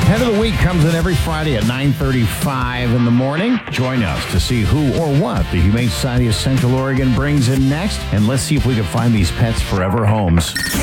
Pet of the Week comes in every Friday at 9:35 in the morning. Join us to see who or what the Humane Society of Central Oregon brings in next. And let's see if we can find these pets forever homes.